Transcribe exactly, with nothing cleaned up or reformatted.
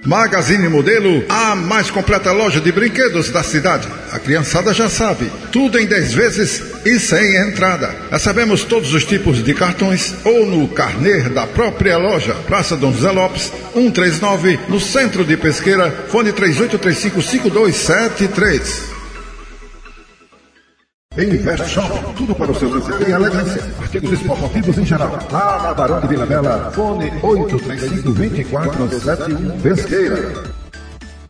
Magazine Modelo, a mais completa loja de brinquedos da cidade. A criançada já sabe, tudo em dez vezes e sem entrada. Recebemos todos os tipos de cartões ou no carnê da própria loja. Praça Dom José Lopes, cento e trinta e nove, no centro de Pesqueira, fone três oito três cinco, cinco dois sete três. Invest Shop, tudo para o seu lazer e elegância. Artigos esportivos em geral. Lá na Barão de Vila Bela, fone oito três cinco, dois quatro sete um, Pesqueira.